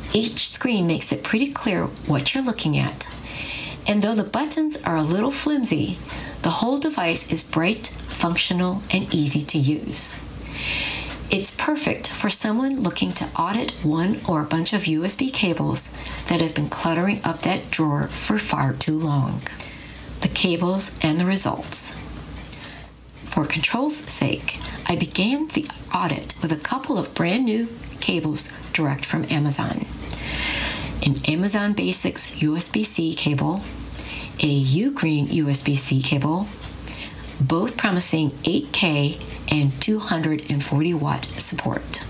Each screen makes it pretty clear what you're looking at. And though the buttons are a little flimsy, the whole device is bright, functional, and easy to use. It's perfect for someone looking to audit one or a bunch of USB cables that have been cluttering up that drawer for far too long. The cables and the results. For control's sake, I began the audit with a couple of brand new cables direct from Amazon. An Amazon Basics USB-C cable, a Ugreen USB-C cable, both promising 8K and 240 watt support.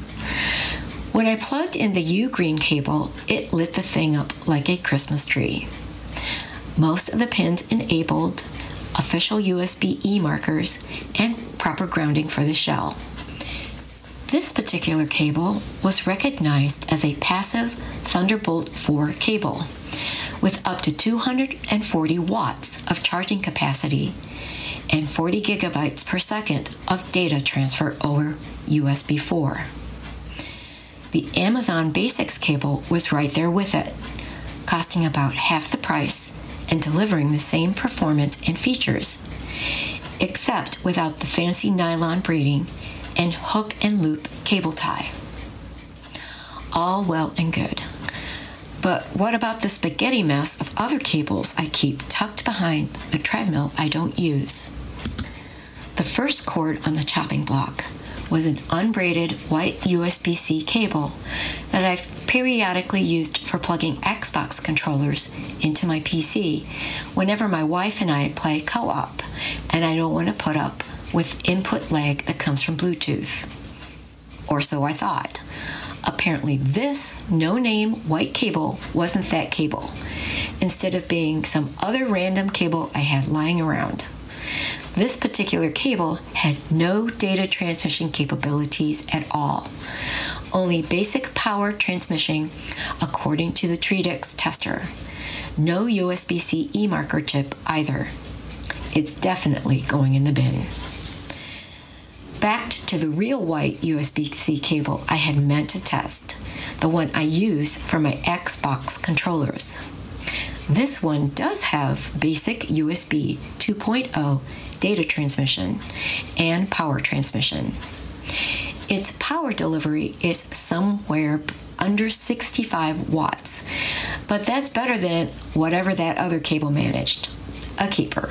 When I plugged in the Ugreen cable, it lit the thing up like a Christmas tree. Most of the pins enabled official USB-E markers and proper grounding for the shell. This particular cable was recognized as a passive Thunderbolt 4 cable with up to 240 watts of charging capacity and 40 gigabytes per second of data transfer over USB 4. The Amazon Basics cable was right there with it, costing about half the price and delivering the same performance and features, except without the fancy nylon braiding and hook and loop cable tie. All well and good. But what about the spaghetti mess of other cables I keep tucked behind the treadmill I don't use? The first cord on the chopping block was an unbraided white USB-C cable that I've periodically used for plugging Xbox controllers into my PC whenever my wife and I play co-op and I don't want to put up with input lag that comes from Bluetooth. Or so I thought. Apparently this no-name white cable wasn't that cable, instead of being some other random cable I had lying around. This particular cable had no data transmission capabilities at all, only basic power transmission according to the Tredix tester. No USB-C e-marker chip either. It's definitely going in the bin. Back to the real white USB-C cable I had meant to test, the one I use for my Xbox controllers. This one does have basic USB 2.0 data transmission and power transmission. Its power delivery is somewhere under 65 watts, but that's better than whatever that other cable managed. A keeper.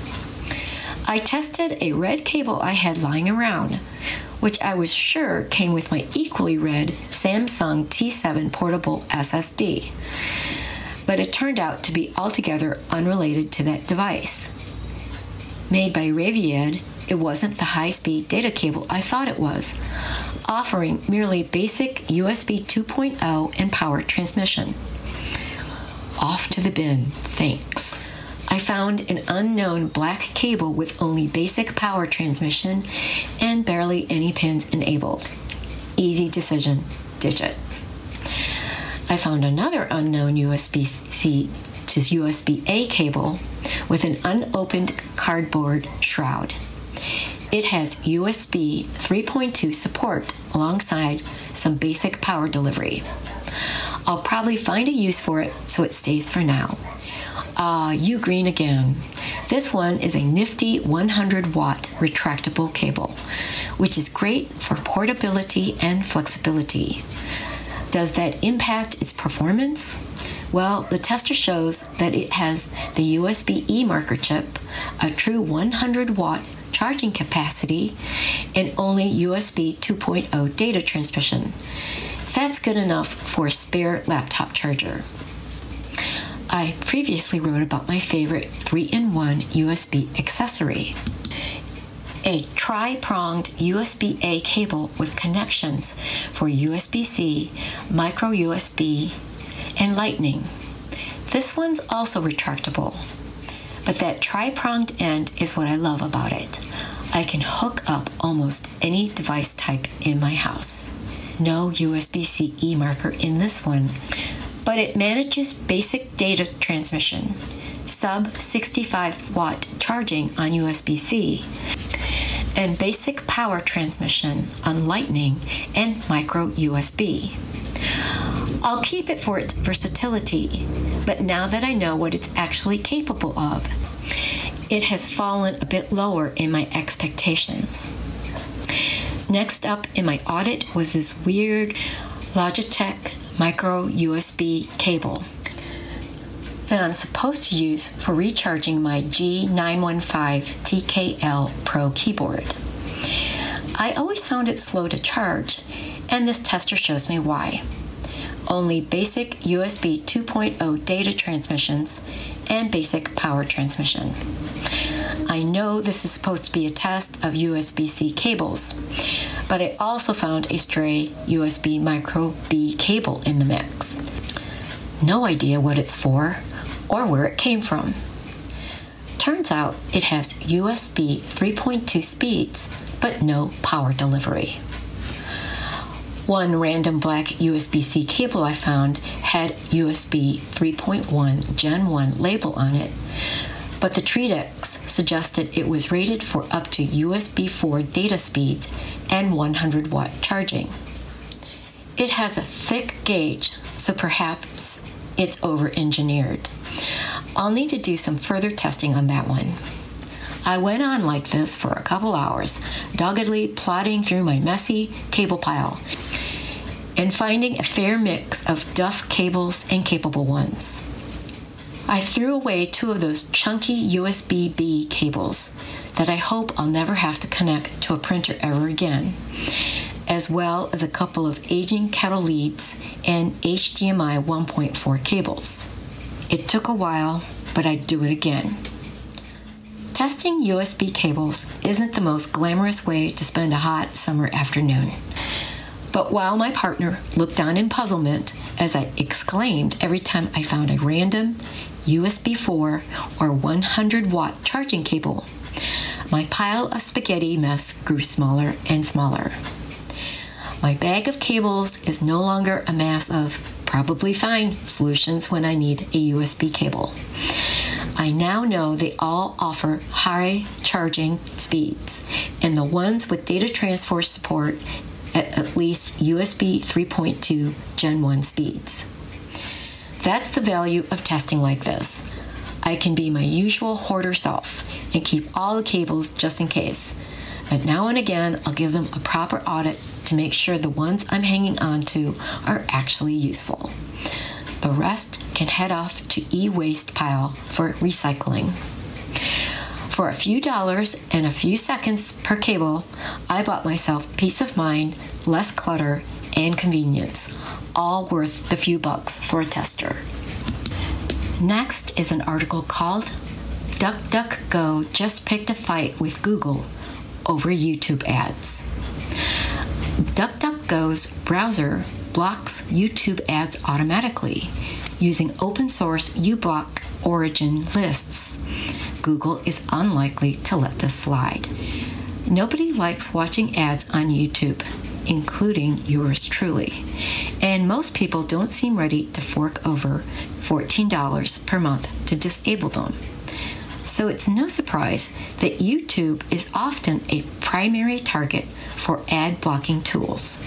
I tested a red cable I had lying around, which I was sure came with my equally red Samsung T7 portable SSD, but it turned out to be altogether unrelated to that device. Made by Rayviad, it wasn't the high-speed data cable I thought it was, offering merely basic USB 2.0 and power transmission. Off to the bin, thanks. I found an unknown black cable with only basic power transmission and barely any pins enabled. Easy decision, ditch it. I found another unknown USB-C to USB-A cable with an unopened cardboard shroud. It has USB 3.2 support alongside some basic power delivery. I'll probably find a use for it, so it stays for now. Ugreen again. This one is a nifty 100-watt retractable cable, which is great for portability and flexibility. Does that impact its performance? Well, the tester shows that it has the USB e-marker chip, a true 100-watt charging capacity, and only USB 2.0 data transmission. That's good enough for a spare laptop charger. I previously wrote about my favorite 3-in-1 USB accessory. A tri-pronged USB-A cable with connections for USB-C, micro USB, and Lightning. This one's also retractable, but that tri-pronged end is what I love about it. I can hook up almost any device type in my house. No USB-C e-marker in this one, but it manages basic data transmission, sub 65 watt charging on USB-C, and basic power transmission on Lightning and micro USB. I'll keep it for its versatility, but now that I know what it's actually capable of, it has fallen a bit lower in my expectations. Next up in my audit was this weird Logitech micro USB cable that I'm supposed to use for recharging my G915 TKL Pro keyboard. I always found it slow to charge, and this tester shows me why. Only basic USB 2.0 data transmissions and basic power transmission. I know this is supposed to be a test of USB-C cables, but I also found a stray USB micro B cable in the mix. No idea what it's for or where it came from. Turns out it has USB 3.2 speeds, but no power delivery. One random black USB-C cable I found had USB 3.1 Gen 1 label on it, but the Tredex suggested it was rated for up to USB 4 data speeds and 100-watt charging. It has a thick gauge, so perhaps it's over-engineered. I'll need to do some further testing on that one. I went on like this for a couple hours, doggedly plodding through my messy cable pile and finding a fair mix of duff cables and capable ones. I threw away 2 of those chunky USB-B cables that I hope I'll never have to connect to a printer ever again, as well as a couple of aging kettle leads and HDMI 1.4 cables. It took a while, but I'd do it again. Testing USB cables isn't the most glamorous way to spend a hot summer afternoon. But while my partner looked on in puzzlement as I exclaimed every time I found a random USB 4 or 100-watt charging cable, my pile of spaghetti mess grew smaller and smaller. My bag of cables is no longer a mass of probably fine solutions when I need a USB cable. I now know they all offer high charging speeds, and the ones with data transfer support at least USB 3.2 Gen 1 speeds. That's the value of testing like this. I can be my usual hoarder self and keep all the cables just in case. But now and again, I'll give them a proper audit to make sure the ones I'm hanging on to are actually useful. The rest can head off to e-waste pile for recycling. For a few dollars and a few seconds per cable, I bought myself peace of mind, less clutter, and convenience, all worth the few bucks for a tester. Next is an article called DuckDuckGo Just Picked a Fight with Google over YouTube ads. DuckDuckGo's browser blocks YouTube ads automatically using open source uBlock origin lists. Google is unlikely to let this slide. Nobody likes watching ads on YouTube, including yours truly. And most people don't seem ready to fork over $14 per month to disable them. So it's no surprise that YouTube is often a primary target for ad blocking tools.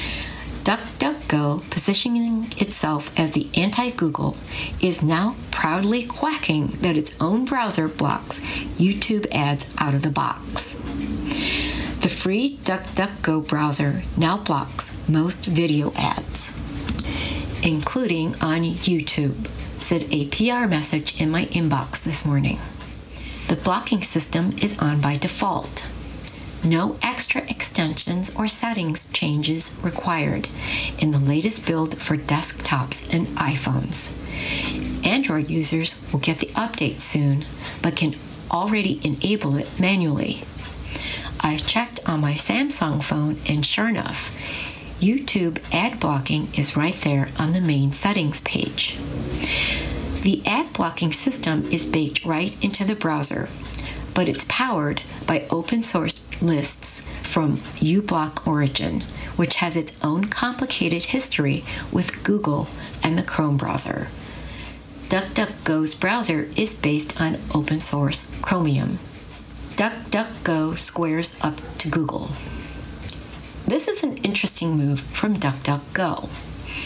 DuckDuckGo, positioning itself as the anti-Google, is now proudly quacking that its own browser blocks YouTube ads out of the box. The free DuckDuckGo browser now blocks most video ads, including on YouTube, said a PR message in my inbox this morning. The blocking system is on by default. No extra extensions or settings changes required in the latest build for desktops and iPhones. Android users will get the update soon, but can already enable it manually. I checked on my Samsung phone, and sure enough, YouTube ad blocking is right there on the main settings page. The ad blocking system is baked right into the browser, but it's powered by open source lists from uBlock Origin, which has its own complicated history with Google and the Chrome browser. DuckDuckGo's browser is based on open source Chromium. DuckDuckGo squares up to Google. This is an interesting move from DuckDuckGo.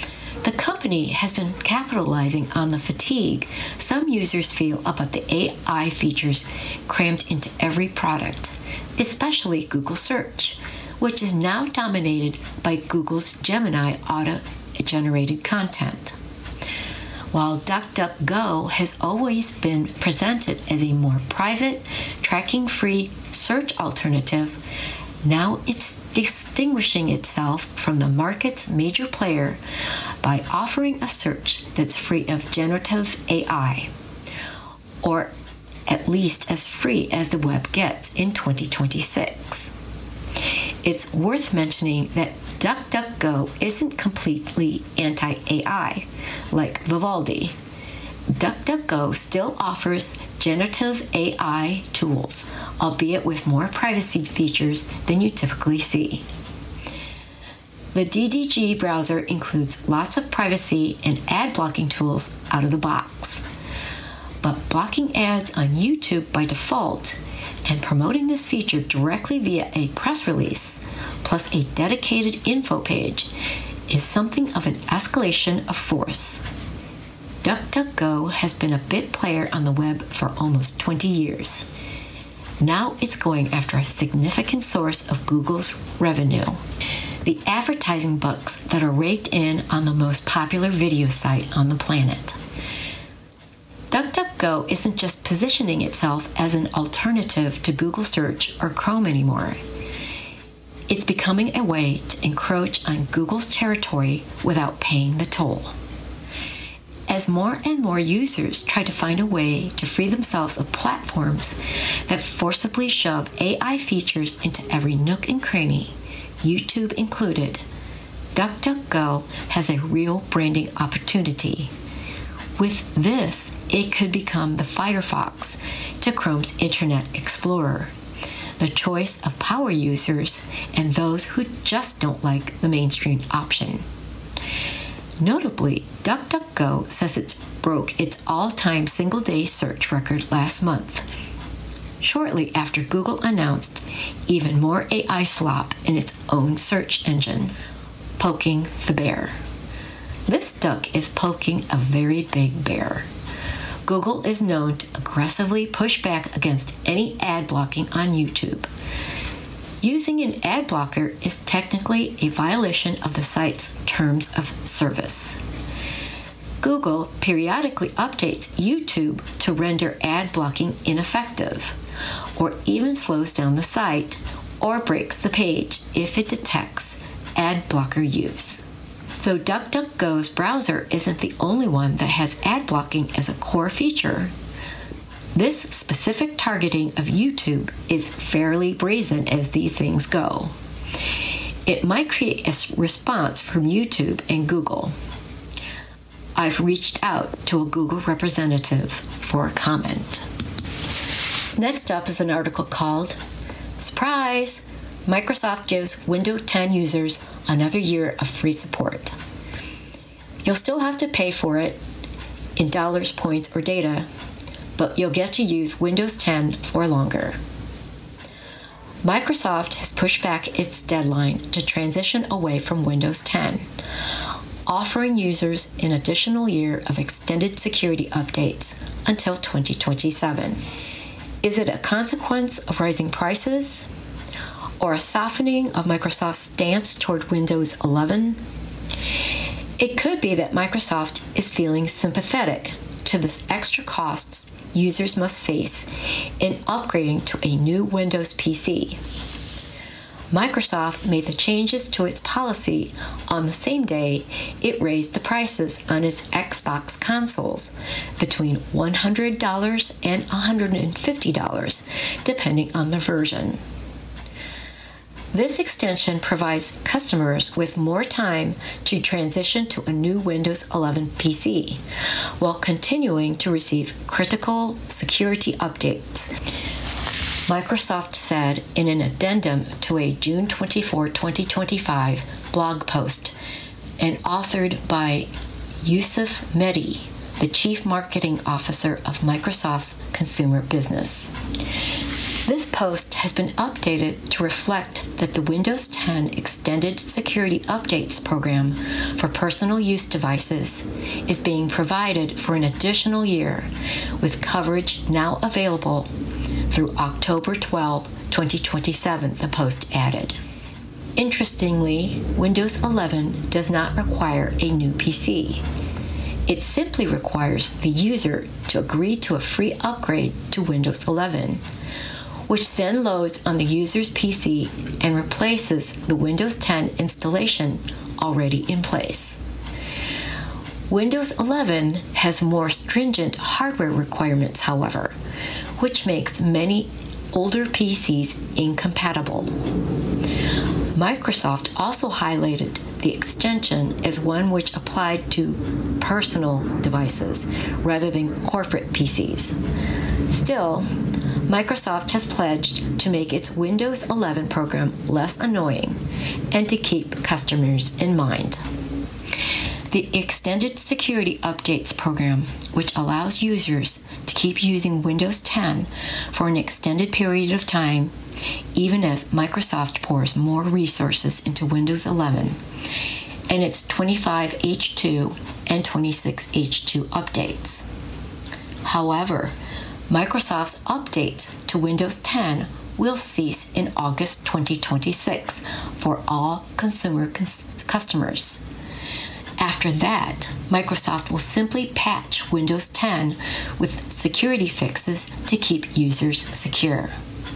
The company has been capitalizing on the fatigue some users feel about the AI features crammed into every product, especially Google Search, which is now dominated by Google's Gemini auto-generated content. While DuckDuckGo has always been presented as a more private, tracking-free search alternative, now it's distinguishing itself from the market's major player by offering a search that's free of generative AI, or at least as free as the web gets in 2026. It's worth mentioning that DuckDuckGo isn't completely anti-AI like Vivaldi. DuckDuckGo still offers generative AI tools, albeit with more privacy features than you typically see. The DDG browser includes lots of privacy and ad blocking tools out of the box. But blocking ads on YouTube by default and promoting this feature directly via a press release, plus a dedicated info page, is something of an escalation of force. DuckDuckGo has been a bit player on the web for almost 20 years. Now it's going after a significant source of Google's revenue, the advertising bucks that are raked in on the most popular video site on the planet. DuckDuckGo isn't just positioning itself as an alternative to Google Search or Chrome anymore. It's becoming a way to encroach on Google's territory without paying the toll. As more and more users try to find a way to free themselves of platforms that forcibly shove AI features into every nook and cranny, YouTube included, DuckDuckGo has a real branding opportunity. With this, it could become the Firefox to Chrome's Internet Explorer, the choice of power users and those who just don't like the mainstream option. Notably, DuckDuckGo says it broke its all-time single-day search record last month, shortly after Google announced even more AI slop in its own search engine, poking the bear. This duck is poking a very big bear. Google is known to aggressively push back against any ad blocking on YouTube. Using an ad blocker is technically a violation of the site's terms of service. Google periodically updates YouTube to render ad blocking ineffective, or even slows down the site or breaks the page if it detects ad blocker use. Though DuckDuckGo's browser isn't the only one that has ad blocking as a core feature, this specific targeting of YouTube is fairly brazen as these things go. It might create a response from YouTube and Google. I've reached out to a Google representative for a comment. Next up is an article called Surprise! Microsoft gives Windows 10 users another year of free support. You'll still have to pay for it in dollars, points, or data, but you'll get to use Windows 10 for longer. Microsoft has pushed back its deadline to transition away from Windows 10, offering users an additional year of extended security updates until 2027. Is it a consequence of rising prices, or a softening of Microsoft's stance toward Windows 11? It could be that Microsoft is feeling sympathetic to the extra costs users must face in upgrading to a new Windows PC. Microsoft made the changes to its policy on the same day it raised the prices on its Xbox consoles between $100 and $150, depending on the version. This extension provides customers with more time to transition to a new Windows 11 PC, while continuing to receive critical security updates, Microsoft said in an addendum to a June 24, 2025 blog post, and authored by Yusuf Mehdi, the Chief Marketing Officer of Microsoft's consumer business. This post has been updated to reflect that the Windows 10 Extended Security Updates program for personal use devices is being provided for an additional year, with coverage now available through October 12, 2027, the post added. Interestingly, Windows 11 does not require a new PC. It simply requires the user to agree to a free upgrade to Windows 11, which then loads on the user's PC and replaces the Windows 10 installation already in place. Windows 11 has more stringent hardware requirements, however, which makes many older PCs incompatible. Microsoft also highlighted the extension as one which applied to personal devices rather than corporate PCs. Still, Microsoft has pledged to make its Windows 11 program less annoying and to keep customers in mind. The Extended Security Updates program, which allows users to keep using Windows 10 for an extended period of time, even as Microsoft pours more resources into Windows 11 and its 25H2 and 26H2 updates. However, Microsoft's updates to Windows 10 will cease in August 2026 for all consumer customers. After that, Microsoft will simply patch Windows 10 with security fixes to keep users secure.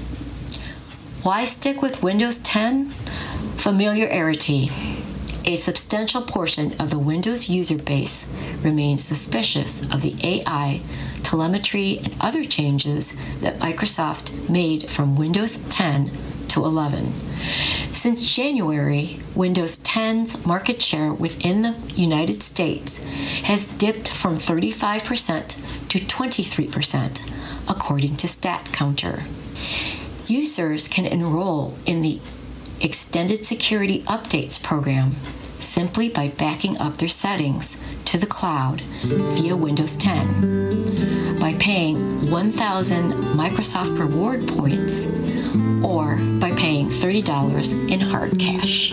Why stick with Windows 10? Familiarity. A substantial portion of the Windows user base remains suspicious of the AI, telemetry, and other changes that Microsoft made from Windows 10 to 11. Since January, Windows 10's market share within the United States has dipped from 35% to 23%, according to StatCounter. Users can enroll in the Extended Security Updates program simply by backing up their settings to the cloud via Windows 10, by paying 1,000 Microsoft Reward points, or by paying $30 in hard cash.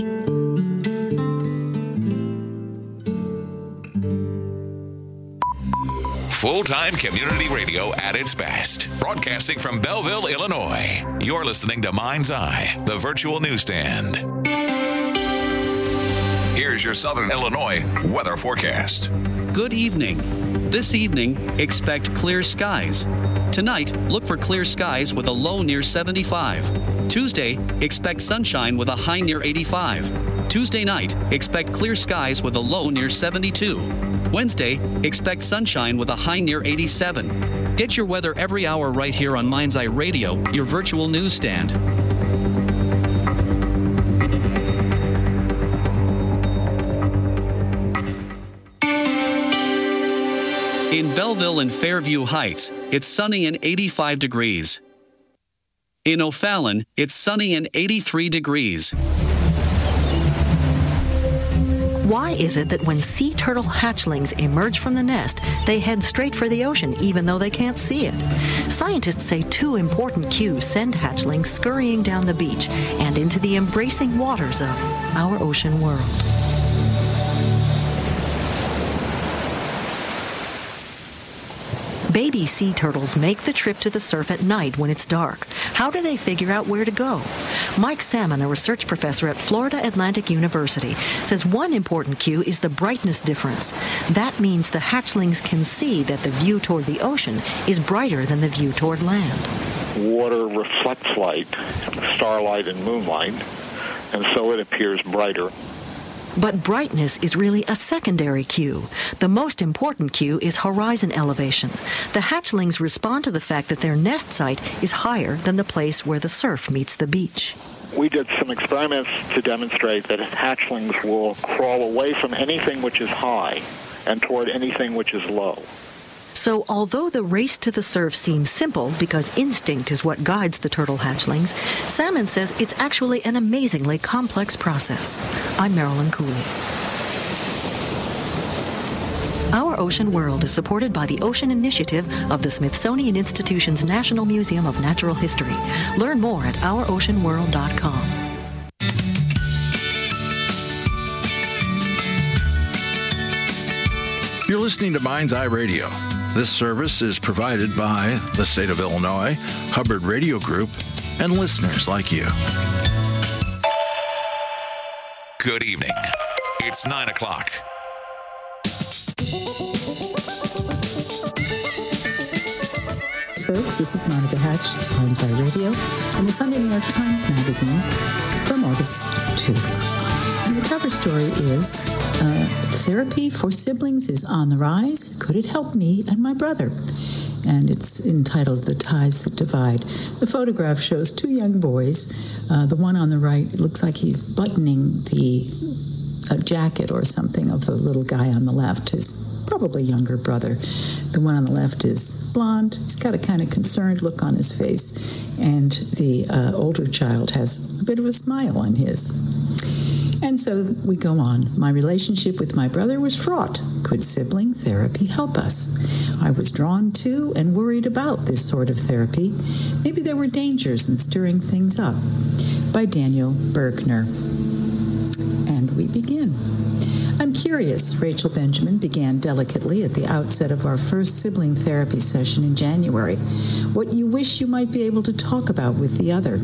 Full-time community radio at its best. Broadcasting from Belleville, Illinois. You're listening to Mind's Eye, the virtual newsstand. Here's your Southern Illinois weather forecast. Good evening. This evening, expect clear skies. Tonight, look for clear skies with a low near 75. Tuesday, expect sunshine with a high near 85. Tuesday night, expect clear skies with a low near 72. Wednesday, expect sunshine with a high near 87. Get your weather every hour right here on Mind's Eye Radio, your virtual newsstand. In Belleville and Fairview Heights, it's sunny and 85 degrees. In O'Fallon, it's sunny and 83 degrees. Why is it that when sea turtle hatchlings emerge from the nest, they head straight for the ocean even though they can't see it? Scientists say two important cues send hatchlings scurrying down the beach and into the embracing waters of our ocean world. Baby sea turtles make the trip to the surf at night when it's dark. How do they figure out where to go? Mike Salmon, a research professor at Florida Atlantic University, says one important cue is the brightness difference. That means the hatchlings can see that the view toward the ocean is brighter than the view toward land. Water reflects light, starlight and moonlight, and so it appears brighter. But brightness is really a secondary cue. The most important cue is horizon elevation. The hatchlings respond to the fact that their nest site is higher than the place where the surf meets the beach. We did some experiments to demonstrate that hatchlings will crawl away from anything which is high and toward anything which is low. So although the race to the surf seems simple because instinct is what guides the turtle hatchlings, Salmon says it's actually an amazingly complex process. I'm Marilyn Cooley. Our Ocean World is supported by the Ocean Initiative of the Smithsonian Institution's National Museum of Natural History. Learn more at ouroceanworld.com. You're listening to Mind's Eye Radio. This service is provided by the State of Illinois, Hubbard Radio Group, and listeners like you. Good evening. It's 9 o'clock. Folks, this is Monica Hatch, Mind's Eye Radio, and the Sunday New York Times Magazine from August 2. And the cover story is, Therapy for Siblings is on the Rise. Could it help me and my brother? And it's entitled The Ties That Divide. The photograph shows two young boys. The one on the right, it looks like he's buttoning the jacket or something of the little guy on the left, his probably younger brother. The one on the left is blonde. He's got a kind of concerned look on his face. And the older child has a bit of a smile on his. And so we go on. My relationship with my brother was fraught. Could sibling therapy help us? I was drawn to and worried about this sort of therapy. Maybe there were dangers in stirring things up. By Daniel Bergner. And we begin. I'm curious, Rachel Benjamin began delicately at the outset of our first sibling therapy session in January, what you wish you might be able to talk about with the other.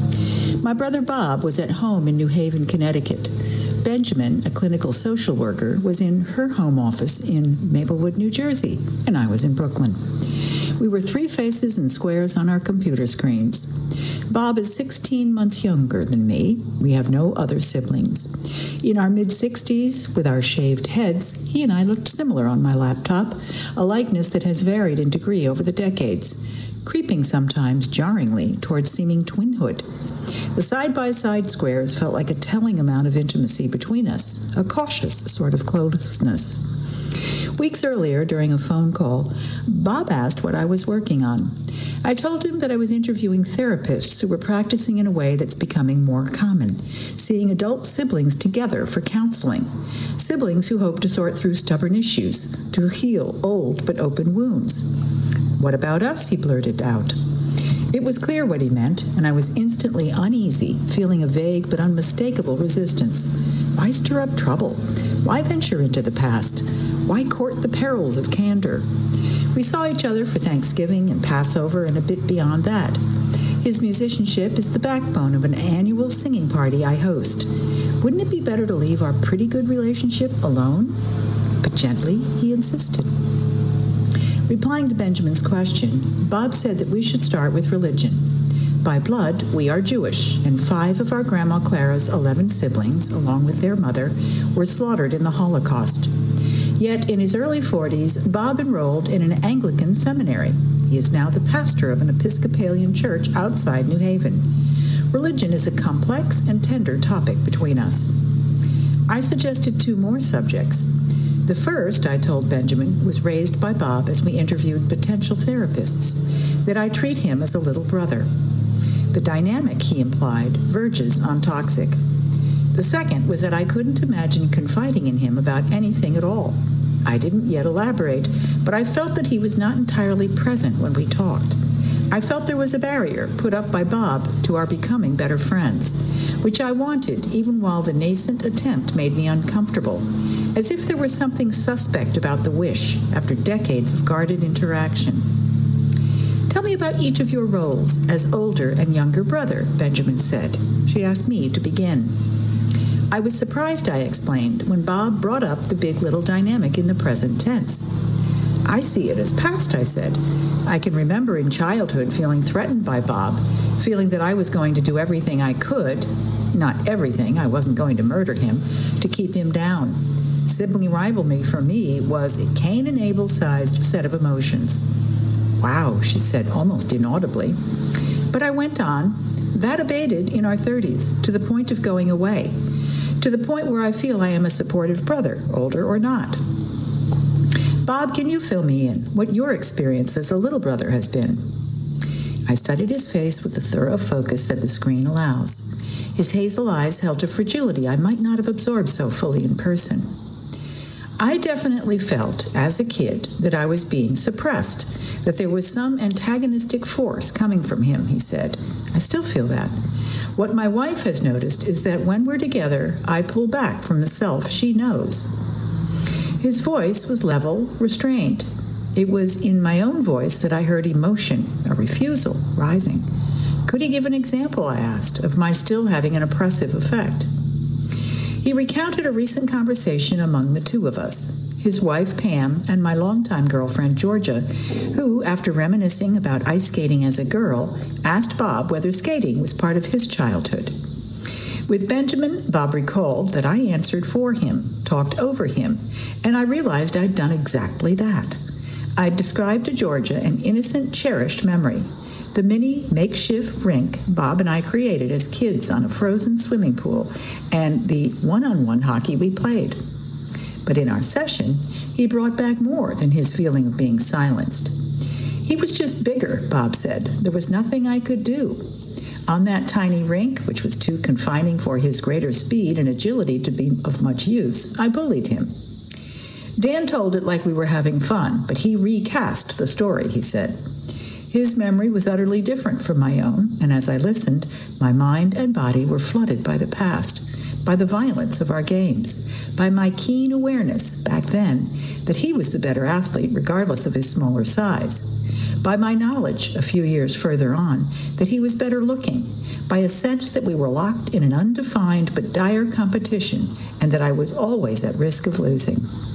My brother Bob was at home in New Haven, Connecticut. Benjamin, a clinical social worker, was in her home office in Maplewood, New Jersey, and I was in Brooklyn. We were three faces and squares on our computer screens. Bob is 16 months younger than me. We have no other siblings. In our mid-60s, with our shaved heads, he and I looked similar on my laptop, a likeness that has varied in degree over the decades, creeping sometimes jarringly towards seeming twinhood. The side-by-side squares felt like a telling amount of intimacy between us, a cautious sort of closeness. Weeks earlier, during a phone call, Bob asked what I was working on. I told him that I was interviewing therapists who were practicing in a way that's becoming more common, seeing adult siblings together for counseling, siblings who hope to sort through stubborn issues, to heal old but open wounds. What about us? He blurted out. It was clear what he meant, and I was instantly uneasy, feeling a vague but unmistakable resistance. Why stir up trouble? Why venture into the past? Why court the perils of candor? We saw each other for Thanksgiving and Passover and a bit beyond that. His musicianship is the backbone of an annual singing party I host. Wouldn't it be better to leave our pretty good relationship alone? But gently, he insisted. Replying to Benjamin's question, Bob said that we should start with religion. By blood, we are Jewish, and 5 of our Grandma Clara's 11 siblings, along with their mother, were slaughtered in the Holocaust. Yet, in his early 40s, Bob enrolled in an Anglican seminary. He is now the pastor of an Episcopalian church outside New Haven. Religion is a complex and tender topic between us. I suggested 2 more subjects. The first, I told Benjamin, was raised by Bob as we interviewed potential therapists, that I treat him as a little brother. The dynamic, he implied, verges on toxic. The second was that I couldn't imagine confiding in him about anything at all. I didn't yet elaborate, but I felt that he was not entirely present when we talked. I felt there was a barrier put up by Bob to our becoming better friends, which I wanted even while the nascent attempt made me uncomfortable, as if there was something suspect about the wish after decades of guarded interaction. Tell me about each of your roles as older and younger brother, Benjamin said. She asked me to begin. I was surprised, I explained, when Bob brought up the big-little dynamic in the present tense. I see it as past, I said. I can remember in childhood feeling threatened by Bob, feeling that I was going to do everything I could, not everything, I wasn't going to murder him, to keep him down. Sibling rivalry for me was a Cain and Abel-sized set of emotions. Wow, she said almost inaudibly. But I went on. That abated in our 30s, to the point of going away, to the point where I feel I am a supportive brother, older or not. Bob, can you fill me in what your experience as a little brother has been? I studied his face with the thorough focus that the screen allows. His hazel eyes held a fragility I might not have absorbed so fully in person. I definitely felt, as a kid, that I was being suppressed, that there was some antagonistic force coming from him, he said. I still feel that. What my wife has noticed is that when we're together, I pull back from the self she knows. His voice was level, restrained. It was in my own voice that I heard emotion, a refusal, rising. Could he give an example, I asked, of my still having an oppressive effect? He recounted a recent conversation among the two of us, his wife, Pam, and my longtime girlfriend, Georgia, who, after reminiscing about ice skating as a girl, asked Bob whether skating was part of his childhood. With Benjamin, Bob recalled that I answered for him, talked over him, and I realized I'd done exactly that. I'd described to Georgia an innocent, cherished memory, the mini makeshift rink Bob and I created as kids on a frozen swimming pool, and the one-on-one hockey we played. But in our session, he brought back more than his feeling of being silenced. He was just bigger, Bob said. There was nothing I could do. On that tiny rink, which was too confining for his greater speed and agility to be of much use, I bullied him. Dan told it like we were having fun, but he recast the story, he said. His memory was utterly different from my own, and as I listened, my mind and body were flooded by the past, by the violence of our games, by my keen awareness, back then, that he was the better athlete regardless of his smaller size, by my knowledge, a few years further on, that he was better looking, by a sense that we were locked in an undefined but dire competition, and that I was always at risk of losing.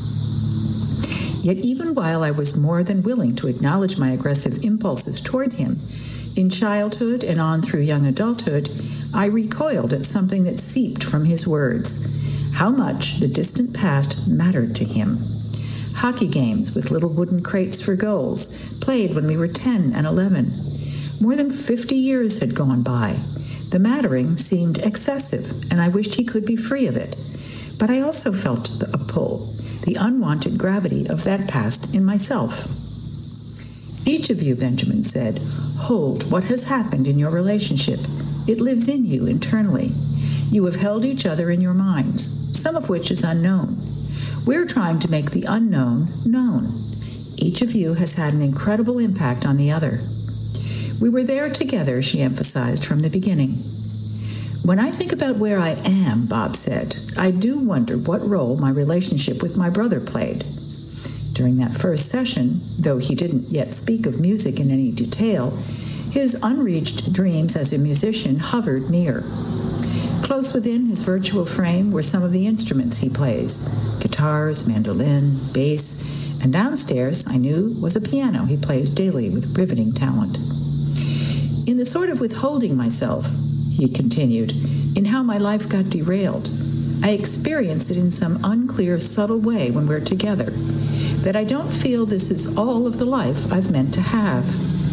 Yet even while I was more than willing to acknowledge my aggressive impulses toward him, in childhood and on through young adulthood, I recoiled at something that seeped from his words, how much the distant past mattered to him. Hockey games with little wooden crates for goals, played when we were 10 and 11. More than 50 years had gone by. The mattering seemed excessive, and I wished he could be free of it. But I also felt a pull, the unwanted gravity of that past in myself. Each of you, Benjamin said, hold what has happened in your relationship. It lives in you internally. You have held each other in your minds, some of which is unknown. We're trying to make the unknown known. Each of you has had an incredible impact on the other. We were there together, she emphasized from the beginning. When I think about where I am, Bob said, I do wonder what role my relationship with my brother played. During that first session, though he didn't yet speak of music in any detail, his unreached dreams as a musician hovered near. Close within his virtual frame were some of the instruments he plays, guitars, mandolin, bass, and downstairs, I knew, was a piano he plays daily with riveting talent. In the sort of withholding myself, he continued, in how my life got derailed, I experienced it in some unclear, subtle way when we're together, that I don't feel this is all of the life I've meant to have.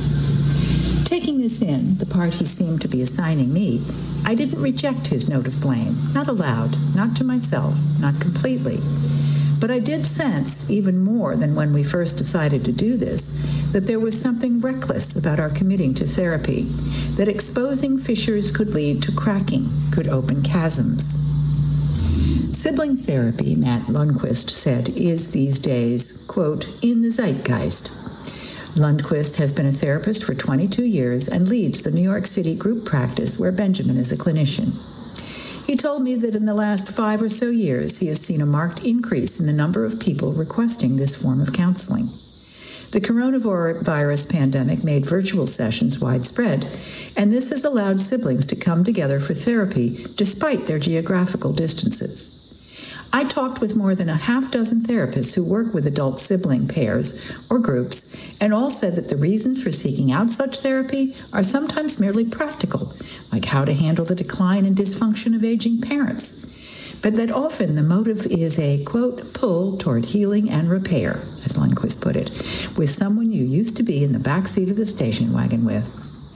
Taking this in, the part he seemed to be assigning me, I didn't reject his note of blame, not aloud, not to myself, not completely. But I did sense, even more than when we first decided to do this, that there was something reckless about our committing to therapy, that exposing fissures could lead to cracking, could open chasms. Sibling therapy, Matt Lundquist said, is these days, quote, in the zeitgeist. Lundquist has been a therapist for 22 years and leads the New York City group practice where Benjamin is a clinician. He told me that in the last 5 or so years, he has seen a marked increase in the number of people requesting this form of counseling. The coronavirus pandemic made virtual sessions widespread, and this has allowed siblings to come together for therapy despite their geographical distances. I talked with more than a half dozen therapists who work with adult sibling pairs or groups, and all said that the reasons for seeking out such therapy are sometimes merely practical, like how to handle the decline and dysfunction of aging parents, but that often the motive is a, quote, pull toward healing and repair, as Lundquist put it, with someone you used to be in the back seat of the station wagon with.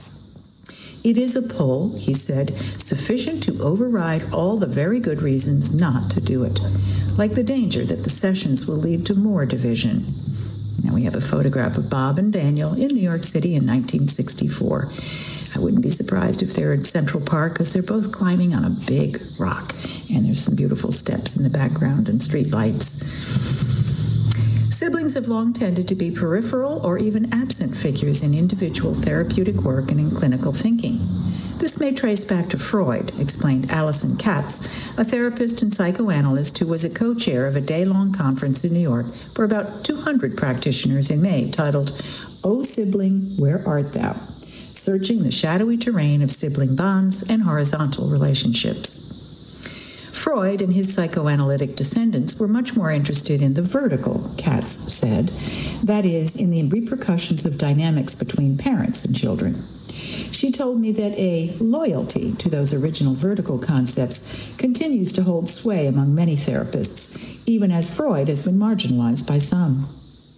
It is a pull, he said, sufficient to override all the very good reasons not to do it, like the danger that the sessions will lead to more division. Now we have a photograph of Bob and Daniel in New York City in 1964. I wouldn't be surprised if they're at Central Park because they're both climbing on a big rock. And there's some beautiful steps in the background and street lights. Siblings have long tended to be peripheral or even absent figures in individual therapeutic work and in clinical thinking. This may trace back to Freud, explained Alison Katz, a therapist and psychoanalyst who was a co-chair of a day-long conference in New York for about 200 practitioners in May, titled, "O Sibling, Where Art Thou? Searching the Shadowy Terrain of Sibling Bonds and Horizontal Relationships." Freud and his psychoanalytic descendants were much more interested in the vertical, Katz said, that is, in the repercussions of dynamics between parents and children. She told me that a loyalty to those original vertical concepts continues to hold sway among many therapists, even as Freud has been marginalized by some.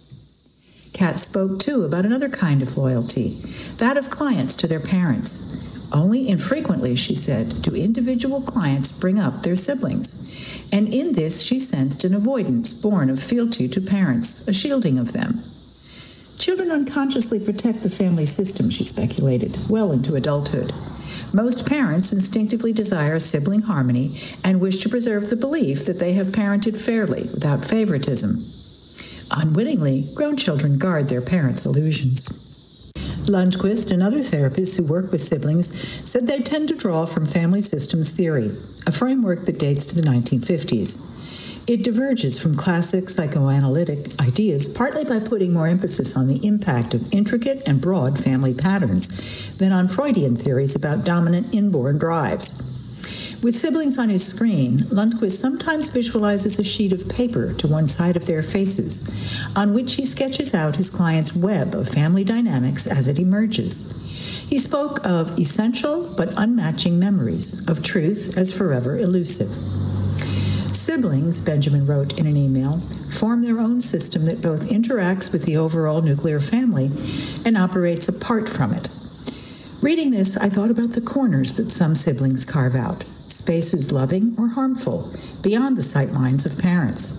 Katz spoke, too, about another kind of loyalty, that of clients to their parents. Only infrequently, she said, do individual clients bring up their siblings. And in this, she sensed an avoidance born of fealty to parents, a shielding of them. Children unconsciously protect the family system, she speculated, well into adulthood. Most parents instinctively desire sibling harmony and wish to preserve the belief that they have parented fairly, without favoritism. Unwittingly, grown children guard their parents' illusions. Lundquist and other therapists who work with siblings said they tend to draw from family systems theory, a framework that dates to the 1950s. It diverges from classic psychoanalytic ideas partly by putting more emphasis on the impact of intricate and broad family patterns than on Freudian theories about dominant inborn drives. With siblings on his screen, Lundquist sometimes visualizes a sheet of paper to one side of their faces, on which he sketches out his client's web of family dynamics as it emerges. He spoke of essential but unmatching memories, of truth as forever elusive. Siblings, Benjamin wrote in an email, form their own system that both interacts with the overall nuclear family and operates apart from it. Reading this, I thought about the corners that some siblings carve out, spaces loving or harmful, beyond the sightlines of parents.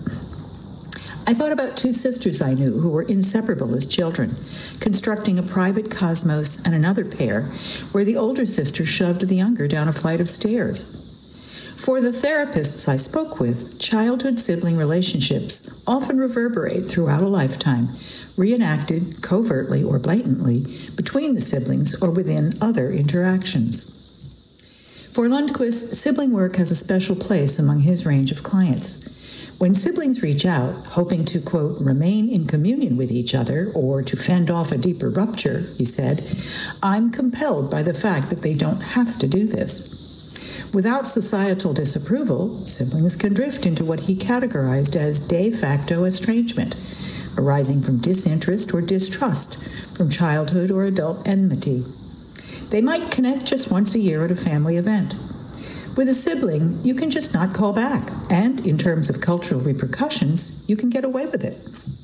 I thought about two sisters I knew who were inseparable as children, constructing a private cosmos and another pair, where the older sister shoved the younger down a flight of stairs. For the therapists I spoke with, childhood sibling relationships often reverberate throughout a lifetime, reenacted covertly or blatantly between the siblings or within other interactions. For Lundquist, sibling work has a special place among his range of clients. When siblings reach out, hoping to, quote, remain in communion with each other or to fend off a deeper rupture, he said, I'm compelled by the fact that they don't have to do this. Without societal disapproval, siblings can drift into what he categorized as de facto estrangement, arising from disinterest or distrust, from childhood or adult enmity. They might connect just once a year at a family event. With a sibling, you can just not call back, and in terms of cultural repercussions, you can get away with it.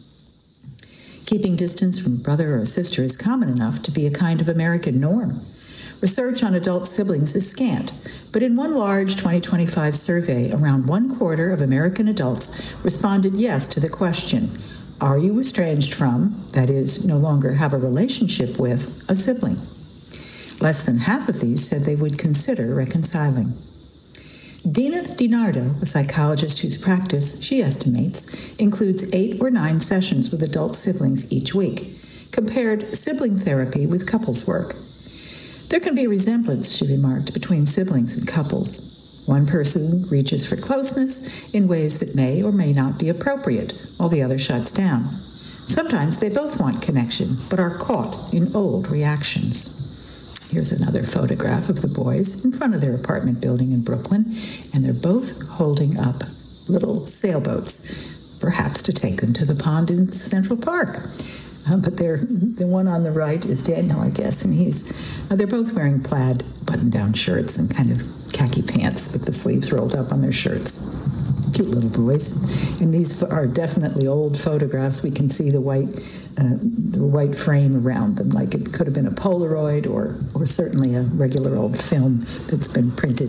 Keeping distance from a brother or a sister is common enough to be a kind of American norm. Research on adult siblings is scant, but in one large 2025 survey, around 1/4 of American adults responded yes to the question, are you estranged from, that is, no longer have a relationship with, a sibling? Less than half of these said they would consider reconciling. Dina DiNardo, a psychologist whose practice, she estimates, includes 8 or 9 sessions with adult siblings each week, compared sibling therapy with couples work. There can be a resemblance, she remarked, between siblings and couples. One person reaches for closeness in ways that may or may not be appropriate, while the other shuts down. Sometimes they both want connection, but are caught in old reactions. Here's another photograph of the boys in front of their apartment building in Brooklyn, and they're both holding up little sailboats, perhaps to take them to the pond in Central Park. But the one on the right is Daniel, I guess, and they're both wearing plaid button-down shirts and kind of khaki pants with the sleeves rolled up on their shirts. Cute little boys. And these are definitely old photographs. We can see the white frame around them, like it could have been a Polaroid or certainly a regular old film that's been printed.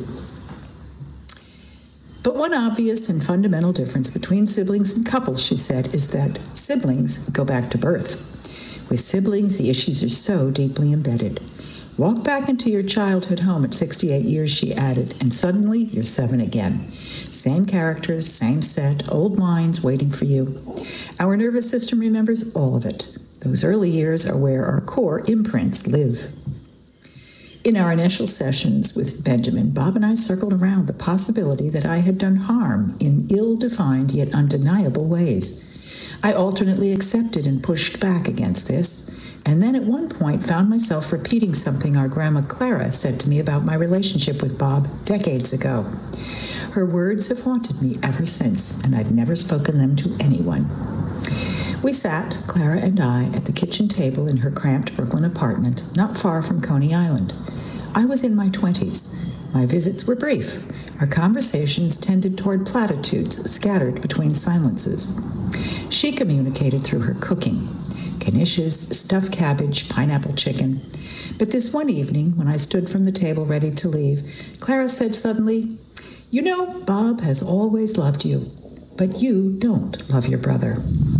But one obvious and fundamental difference between siblings and couples, she said, is that siblings go back to birth. With siblings, the issues are so deeply embedded. Walk back into your childhood home at 68 years, she added, and suddenly you're 7 again. Same characters, same set, old lines waiting for you. Our nervous system remembers all of it. Those early years are where our core imprints live. In our initial sessions with Benjamin, Bob and I circled around the possibility that I had done harm in ill-defined yet undeniable ways. I alternately accepted and pushed back against this, and then at one point found myself repeating something our grandma Clara said to me about my relationship with Bob decades ago. Her words have haunted me ever since, and I've never spoken them to anyone. We sat, Clara and I, at the kitchen table in her cramped Brooklyn apartment, not far from Coney Island. I was in my 20s. My visits were brief. Our conversations tended toward platitudes scattered between silences. She communicated through her cooking. Knishes, stuffed cabbage, pineapple chicken. But this one evening, when I stood from the table ready to leave, Clara said suddenly, "You know, Bob has always loved you, but you don't love your brother."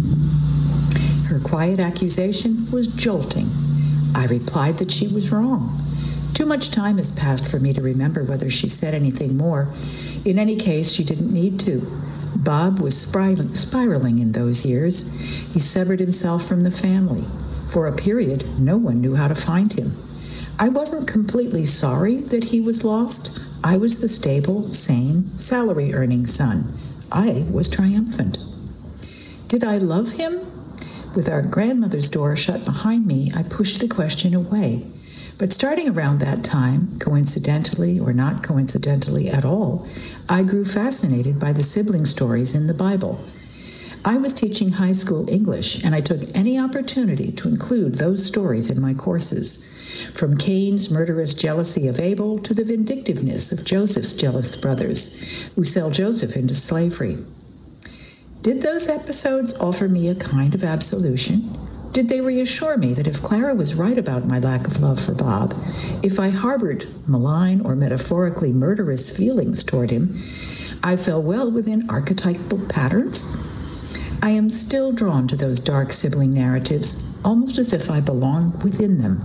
Her quiet accusation was jolting. I replied that she was wrong. Too much time has passed for me to remember whether she said anything more. In any case, she didn't need to. Bob was spiraling in those years. He severed himself from the family. For a period, no one knew how to find him. I wasn't completely sorry that he was lost. I was the stable, sane, salary-earning son. I was triumphant. Did I love him? With our grandmother's door shut behind me, I pushed the question away. But starting around that time, coincidentally or not coincidentally at all, I grew fascinated by the sibling stories in the Bible. I was teaching high school English, and I took any opportunity to include those stories in my courses, from Cain's murderous jealousy of Abel to the vindictiveness of Joseph's jealous brothers, who sell Joseph into slavery. Did those episodes offer me a kind of absolution? Did they reassure me that if Clara was right about my lack of love for Bob, if I harbored malign or metaphorically murderous feelings toward him, I fell well within archetypal patterns? I am still drawn to those dark sibling narratives, almost as if I belong within them.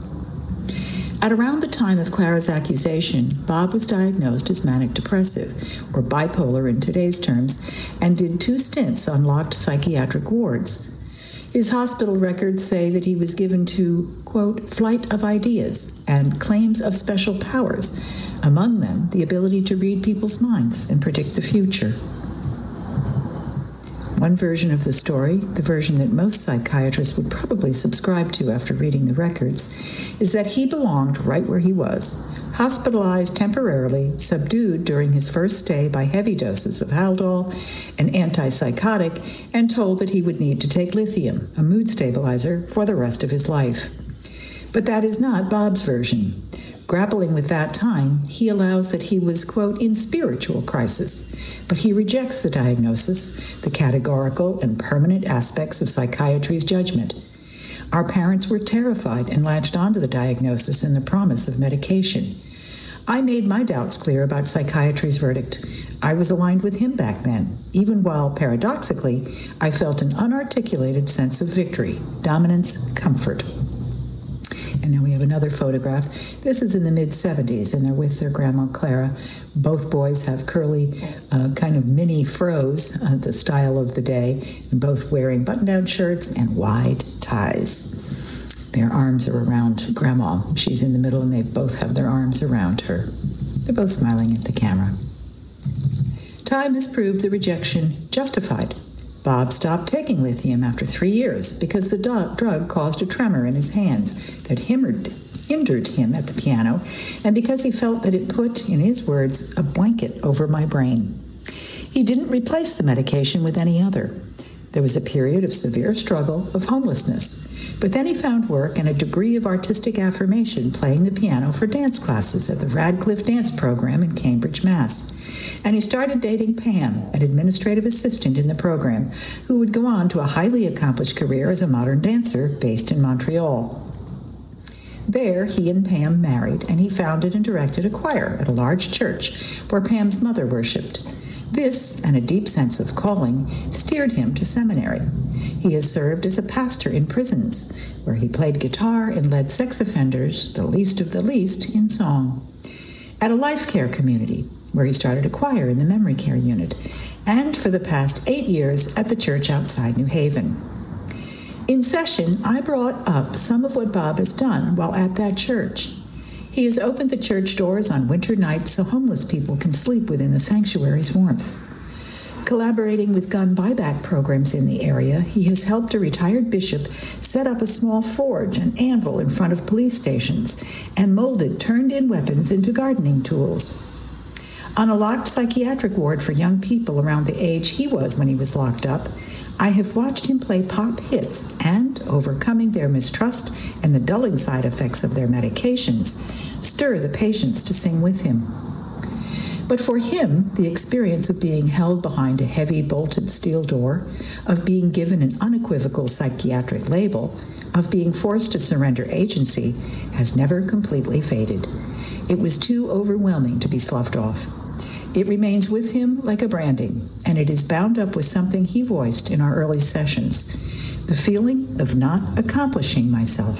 At around the time of Clara's accusation, Bob was diagnosed as manic depressive, or bipolar in today's terms, and did 2 stints on locked psychiatric wards. His hospital records say that he was given to, quote, flight of ideas and claims of special powers, among them the ability to read people's minds and predict the future. One version of the story, the version that most psychiatrists would probably subscribe to after reading the records, is that he belonged right where he was, hospitalized temporarily, subdued during his first stay by heavy doses of Haldol, an antipsychotic, and told that he would need to take lithium, a mood stabilizer, for the rest of his life. But that is not Bob's version. Grappling with that time, he allows that he was, quote, in spiritual crisis, but he rejects the diagnosis, the categorical and permanent aspects of psychiatry's judgment. Our parents were terrified and latched onto the diagnosis and the promise of medication. I made my doubts clear about psychiatry's verdict. I was aligned with him back then, even while, paradoxically, I felt an unarticulated sense of victory, dominance, comfort. And now we have another photograph. This is in the mid-70s, and they're with their grandma Clara. Both boys have curly, kind of mini fros, the style of the day, and both wearing button-down shirts and wide ties. Their arms are around Grandma. She's in the middle, and they both have their arms around her. They're both smiling at the camera. Time has proved the rejection justified. Bob stopped taking lithium after 3 years because the drug caused a tremor in his hands that hindered him at the piano, and because he felt that it put, in his words, a blanket over my brain. He didn't replace the medication with any other. There was a period of severe struggle, of homelessness. But then he found work and a degree of artistic affirmation playing the piano for dance classes at the Radcliffe Dance Program in Cambridge, Mass. And he started dating Pam, an administrative assistant in the program, who would go on to a highly accomplished career as a modern dancer based in Montreal. There, he and Pam married, and he founded and directed a choir at a large church where Pam's mother worshipped. This, and a deep sense of calling, steered him to seminary. He has served as a pastor in prisons, where he played guitar and led sex offenders, the least of the least, in song. At a life care community, where he started a choir in the memory care unit, and for the past 8 years at the church outside New Haven. In session, I brought up some of what Bob has done while at that church. He has opened the church doors on winter nights so homeless people can sleep within the sanctuary's warmth. Collaborating with gun buyback programs in the area, he has helped a retired bishop set up a small forge and anvil in front of police stations and molded turned-in weapons into gardening tools. On a locked psychiatric ward for young people around the age he was when he was locked up, I have watched him play pop hits and, overcoming their mistrust and the dulling side effects of their medications, stir the patients to sing with him. But for him, the experience of being held behind a heavy bolted steel door, of being given an unequivocal psychiatric label, of being forced to surrender agency, has never completely faded. It was too overwhelming to be sloughed off. It remains with him like a branding, and it is bound up with something he voiced in our early sessions, the feeling of not accomplishing myself.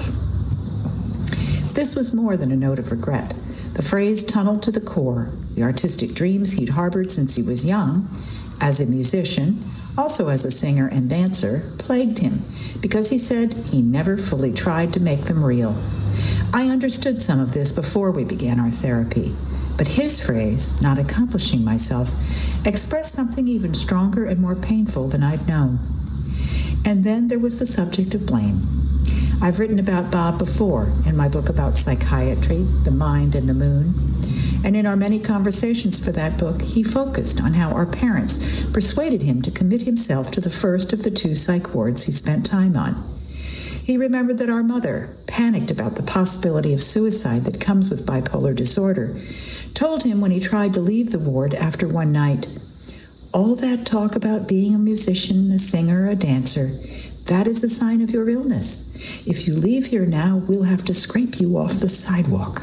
This was more than a note of regret. The phrase tunneled to the core, the artistic dreams he'd harbored since he was young, as a musician, also as a singer and dancer, plagued him, because he said he never fully tried to make them real. I understood some of this before we began our therapy. But his phrase, not accomplishing myself, expressed something even stronger and more painful than I'd known. And then there was the subject of blame. I've written about Bob before in my book about psychiatry, The Mind and the Moon. And in our many conversations for that book, he focused on how our parents persuaded him to commit himself to the first of the 2 psych wards he spent time on. He remembered that our mother, panicked about the possibility of suicide that comes with bipolar disorder, told him when he tried to leave the ward after one night, "All that talk about being a musician, a singer, a dancer, that is a sign of your illness. If you leave here now, we'll have to scrape you off the sidewalk."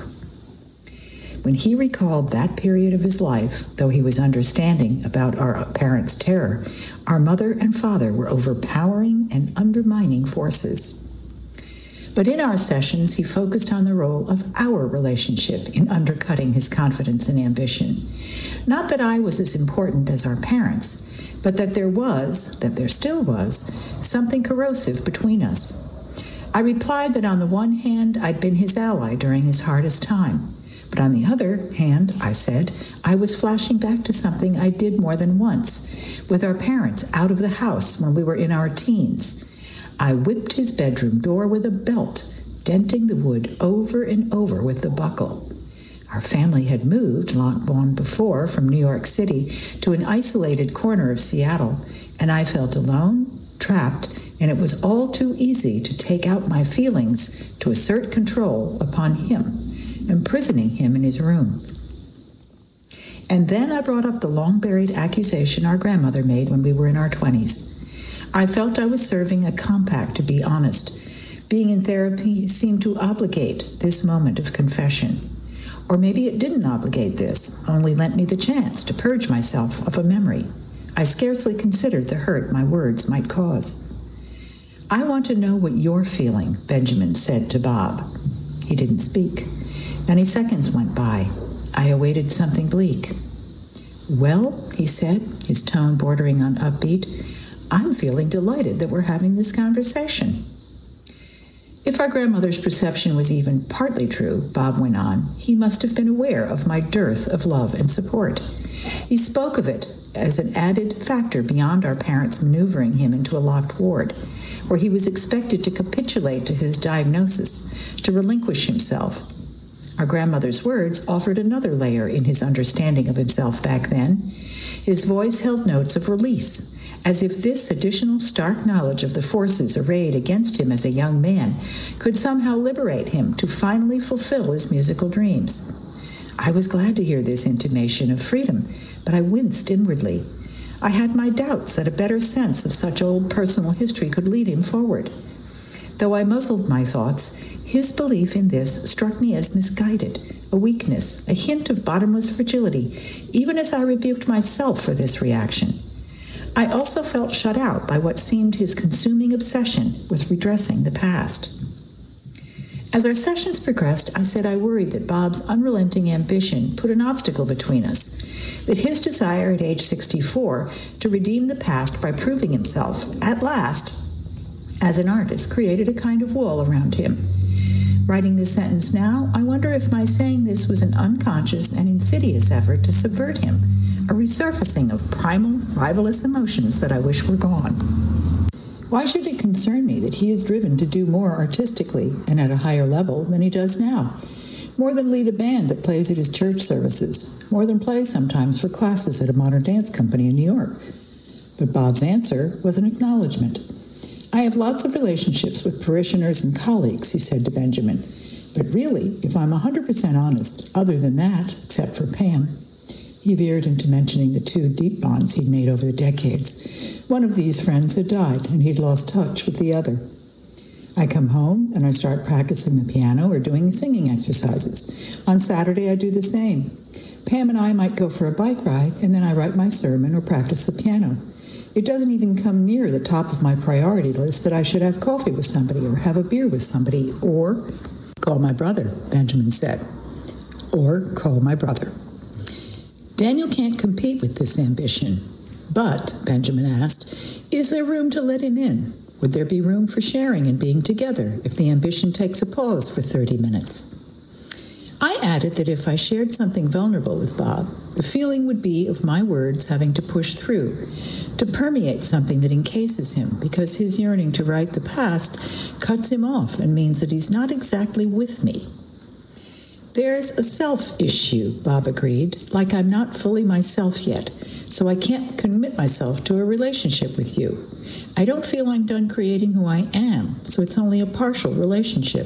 When he recalled that period of his life, though he was understanding about our parents' terror, our mother and father were overpowering and undermining forces. But in our sessions, he focused on the role of our relationship in undercutting his confidence and ambition. Not that I was as important as our parents, but that there still was, something corrosive between us. I replied that on the one hand, I'd been his ally during his hardest time. But on the other hand, I said, I was flashing back to something I did more than once, with our parents out of the house when we were in our teens. I whipped his bedroom door with a belt, denting the wood over and over with the buckle. Our family had moved long before from New York City to an isolated corner of Seattle, and I felt alone, trapped, and it was all too easy to take out my feelings to assert control upon him, imprisoning him in his room. And then I brought up the long-buried accusation our grandmother made when we were in our 20s. I felt I was serving a compact to be honest. Being in therapy seemed to obligate this moment of confession. Or maybe it didn't obligate this, only lent me the chance to purge myself of a memory. I scarcely considered the hurt my words might cause. "I want to know what you're feeling," Benjamin said to Bob. He didn't speak. Many seconds went by. I awaited something bleak. "Well," he said, his tone bordering on upbeat, "I'm feeling delighted that we're having this conversation." If our grandmother's perception was even partly true, Bob went on, he must have been aware of my dearth of love and support. He spoke of it as an added factor beyond our parents maneuvering him into a locked ward, where he was expected to capitulate to his diagnosis, to relinquish himself. Our grandmother's words offered another layer in his understanding of himself back then. His voice held notes of release, as if this additional stark knowledge of the forces arrayed against him as a young man could somehow liberate him to finally fulfill his musical dreams. I was glad to hear this intimation of freedom, but I winced inwardly. I had my doubts that a better sense of such old personal history could lead him forward. Though I muzzled my thoughts, his belief in this struck me as misguided, a weakness, a hint of bottomless fragility, even as I rebuked myself for this reaction. I also felt shut out by what seemed his consuming obsession with redressing the past. As our sessions progressed, I said I worried that Bob's unrelenting ambition put an obstacle between us, that his desire at age 64 to redeem the past by proving himself, at last, as an artist, created a kind of wall around him. Writing this sentence now, I wonder if my saying this was an unconscious and insidious effort to subvert him, a resurfacing of primal, rivalrous emotions that I wish were gone. Why should it concern me that he is driven to do more artistically and at a higher level than he does now? More than lead a band that plays at his church services, more than play sometimes for classes at a modern dance company in New York. But Bob's answer was an acknowledgement. I have lots of relationships with parishioners and colleagues, he said to Benjamin. But really, if I'm 100% honest, other than that, except for Pam, he veered into mentioning the two deep bonds he'd made over the decades. One of these friends had died, and he'd lost touch with the other. I come home, and I start practicing the piano or doing singing exercises. On Saturday, I do the same. Pam and I might go for a bike ride, and then I write my sermon or practice the piano. It doesn't even come near the top of my priority list that I should have coffee with somebody or have a beer with somebody or call my brother, Benjamin said. Or call my brother. Daniel can't compete with this ambition. But, Benjamin asked, is there room to let him in? Would there be room for sharing and being together if the ambition takes a pause for 30 minutes? I added that if I shared something vulnerable with Bob, the feeling would be of my words having to push through, to permeate something that encases him, because his yearning to write the past cuts him off and means that he's not exactly with me. There's a self issue, Bob agreed, like I'm not fully myself yet, so I can't commit myself to a relationship with you. I don't feel I'm done creating who I am, so it's only a partial relationship.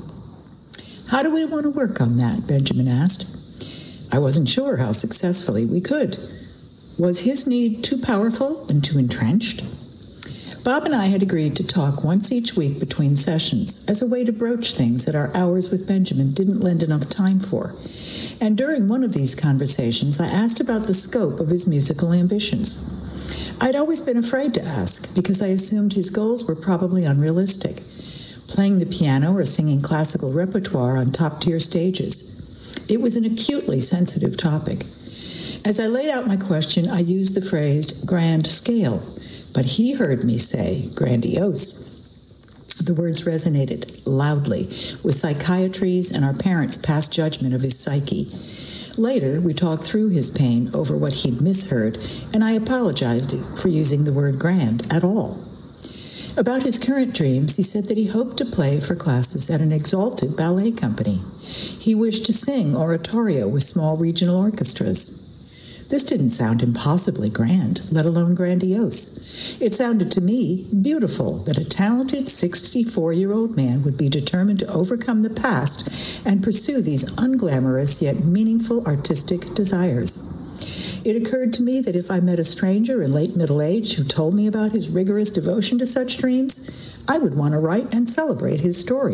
How do we want to work on that? Benjamin asked. I wasn't sure how successfully we could. Was his need too powerful and too entrenched? Bob and I had agreed to talk once each week between sessions as a way to broach things that our hours with Benjamin didn't lend enough time for. And during one of these conversations, I asked about the scope of his musical ambitions. I'd always been afraid to ask because I assumed his goals were probably unrealistic. Playing the piano or singing classical repertoire on top-tier stages. It was an acutely sensitive topic. As I laid out my question, I used the phrase grand scale, but he heard me say grandiose. The words resonated loudly with psychiatry's and our parents' past judgment of his psyche. Later, we talked through his pain over what he'd misheard, and I apologized for using the word grand at all. About his current dreams, he said that he hoped to play for classes at an exalted ballet company. He wished to sing oratorio with small regional orchestras. This didn't sound impossibly grand, let alone grandiose. It sounded to me beautiful that a talented 64-year-old man would be determined to overcome the past and pursue these unglamorous yet meaningful artistic desires. It occurred to me that if I met a stranger in late middle age who told me about his rigorous devotion to such dreams, I would want to write and celebrate his story.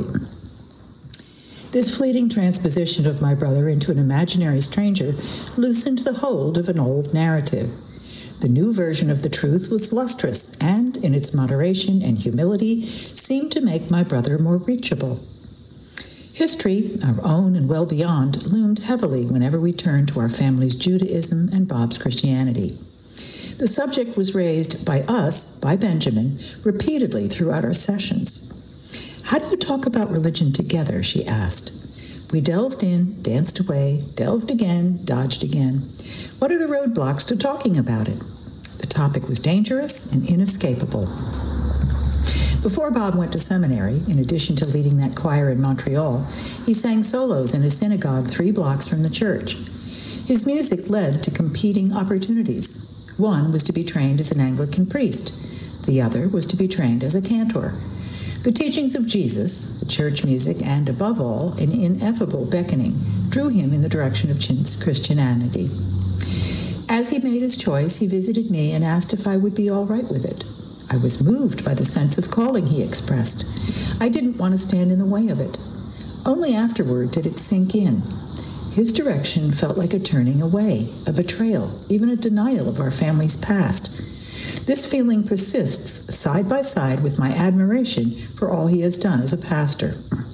This fleeting transposition of my brother into an imaginary stranger loosened the hold of an old narrative. The new version of the truth was lustrous and, in its moderation and humility, seemed to make my brother more reachable. History, our own and well beyond, loomed heavily whenever we turned to our family's Judaism and Bob's Christianity. The subject was raised by us, by Benjamin, repeatedly throughout our sessions. How do you talk about religion together? She asked. We delved in, danced away, delved again, dodged again. What are the roadblocks to talking about it? The topic was dangerous and inescapable. Before Bob went to seminary, in addition to leading that choir in Montreal, he sang solos in a synagogue 3 blocks from the church. His music led to competing opportunities. One was to be trained as an Anglican priest. The other was to be trained as a cantor. The teachings of Jesus, the church music, and above all, an ineffable beckoning, drew him in the direction of Christianity. As he made his choice, he visited me and asked if I would be all right with it. I was moved by the sense of calling he expressed. I didn't want to stand in the way of it. Only afterward did it sink in. His direction felt like a turning away, a betrayal, even a denial of our family's past. This feeling persists side by side with my admiration for all he has done as a pastor.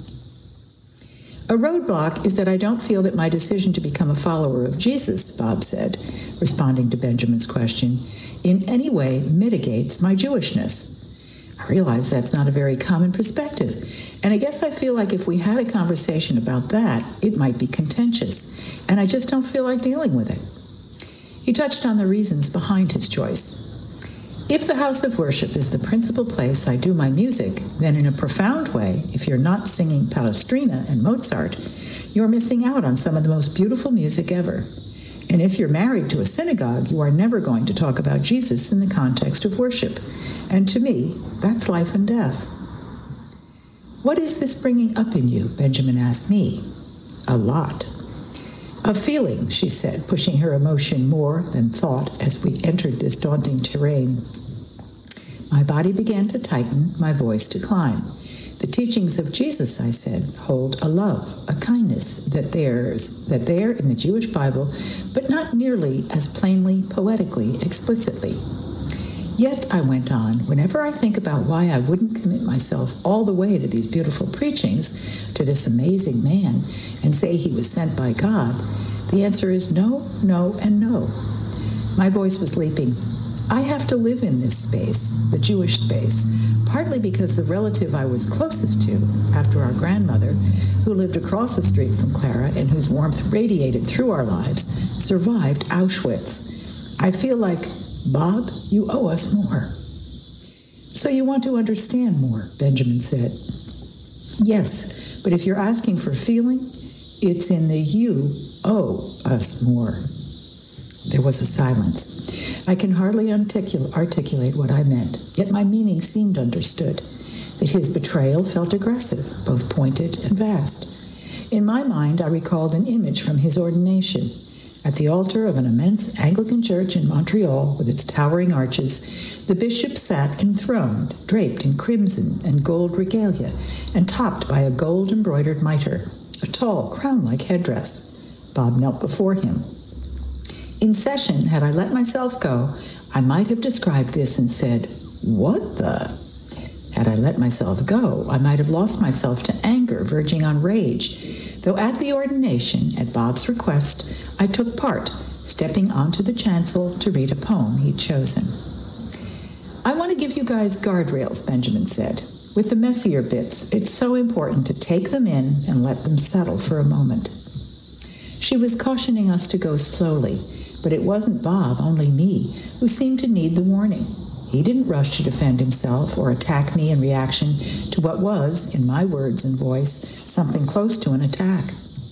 A roadblock is that I don't feel that my decision to become a follower of Jesus, Bob said, responding to Benjamin's question, in any way mitigates my Jewishness. I realize that's not a very common perspective, and I guess I feel like if we had a conversation about that, it might be contentious, and I just don't feel like dealing with it. He touched on the reasons behind his choice. If the house of worship is the principal place I do my music, then in a profound way, if you're not singing Palestrina and Mozart, you're missing out on some of the most beautiful music ever. And if you're married to a synagogue, you are never going to talk about Jesus in the context of worship. And to me, that's life and death. What is this bringing up in you? Benjamin asked me. A lot. A feeling, she said, pushing her emotion more than thought as we entered this daunting terrain. My body began to tighten, my voice to climb. The teachings of Jesus, I said, hold a love, a kindness that there in the Jewish Bible, but not nearly as plainly, poetically, explicitly. Yet, I went on, whenever I think about why I wouldn't commit myself all the way to these beautiful preachings, to this amazing man, and say he was sent by God, the answer is no, no, and no. My voice was leaping. I have to live in this space, the Jewish space, partly because the relative I was closest to, after our grandmother, who lived across the street from Clara and whose warmth radiated through our lives, survived Auschwitz. I feel like, Bob, you owe us more. So you want to understand more, Benjamin said. Yes, but if you're asking for feeling, it's in the you owe us more. There was a silence. I can hardly articulate what I meant, yet my meaning seemed understood, that his betrayal felt aggressive, both pointed and vast. In my mind, I recalled an image from his ordination. At the altar of an immense Anglican church in Montreal, with its towering arches, the bishop sat enthroned, draped in crimson and gold regalia, and topped by a gold-embroidered mitre, a tall, crown-like headdress. Bob knelt before him. In session, had I let myself go, I might have described this and said, "What the?" Had I let myself go, I might have lost myself to anger verging on rage, though at the ordination, at Bob's request, I took part, stepping onto the chancel to read a poem he'd chosen. I want to give you guys guardrails, Benjamin said. With the messier bits, it's so important to take them in and let them settle for a moment. She was cautioning us to go slowly, but it wasn't Bob, only me, who seemed to need the warning. He didn't rush to defend himself or attack me in reaction to what was, in my words and voice, something close to an attack.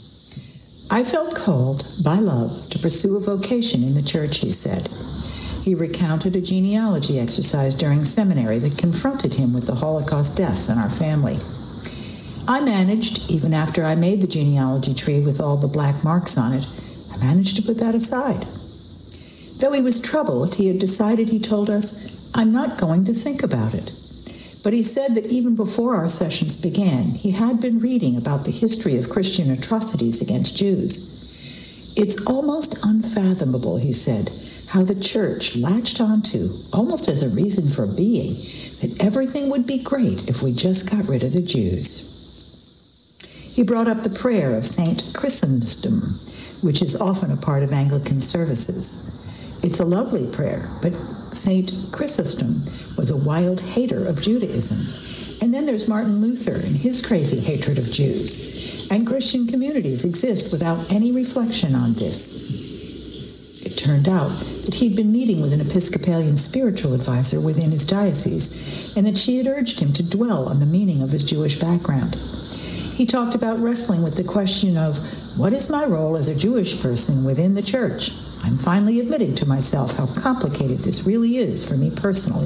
I felt called, by love, to pursue a vocation in the church, he said. He recounted a genealogy exercise during seminary that confronted him with the Holocaust deaths in our family. I managed, even after I made the genealogy tree with all the black marks on it, I managed to put that aside. Though he was troubled, he had decided, he told us, I'm not going to think about it. But he said that even before our sessions began, he had been reading about the history of Christian atrocities against Jews. It's almost unfathomable, he said, how the church latched onto, almost as a reason for being, that everything would be great if we just got rid of the Jews. He brought up the prayer of St. Chrysostom, which is often a part of Anglican services. It's a lovely prayer, but St. Chrysostom was a wild hater of Judaism. And then there's Martin Luther and his crazy hatred of Jews. And Christian communities exist without any reflection on this. It turned out that he'd been meeting with an Episcopalian spiritual advisor within his diocese, and that she had urged him to dwell on the meaning of his Jewish background. He talked about wrestling with the question of, what is my role as a Jewish person within the church? I'm finally admitting to myself how complicated this really is for me personally.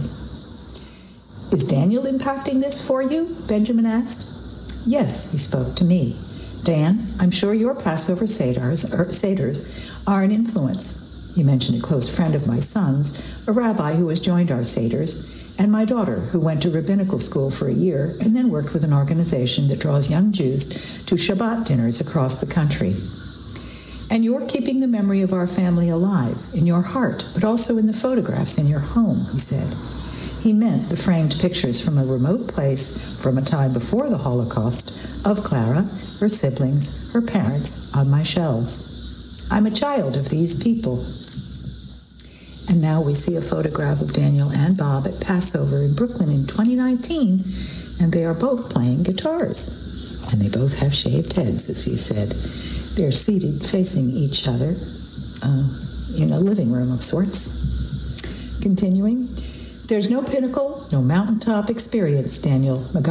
Is Daniel impacting this for you? Benjamin asked. Yes, he spoke to me. Dan, I'm sure your Passover Seders are an influence. He mentioned a close friend of my son's, a rabbi who has joined our Seders, and my daughter, who went to rabbinical school for a year and then worked with an organization that draws young Jews to Shabbat dinners across the country. And you're keeping the memory of our family alive in your heart, but also in the photographs in your home, he said. He meant the framed pictures from a remote place from a time before the Holocaust of Clara, her siblings, her parents on my shelves. I'm a child of these people. And now we see a photograph of Daniel and Bob at Passover in Brooklyn in 2019, and they are both playing guitars. And they both have shaved heads, as he said. They're seated facing each other in a living room of sorts. Continuing, there's no pinnacle, no mountaintop experience, Daniel